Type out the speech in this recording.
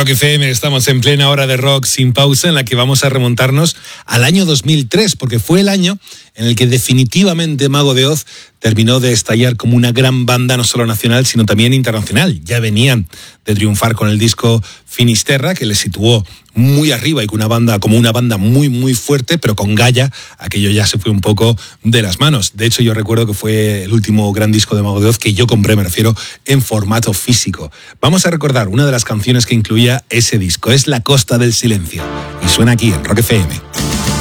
Rock FM, estamos en plena hora de rock sin pausa en la que vamos a remontarnos al año 2003, porque fue el año en el que definitivamente Mago de Oz terminó de estallar como una gran banda no solo nacional sino también internacional. Ya venían de triunfar con el disco Finisterra, que les situó muy arriba y con una banda muy muy fuerte, pero con Gaia aquello ya se fue un poco de las manos. De hecho, yo recuerdo que fue el último gran disco de Mago de Oz que yo compré, me refiero, en formato físico. Vamos a recordar una de las canciones que incluía ese disco, es La Costa del Silencio, y suena aquí en Rock FM.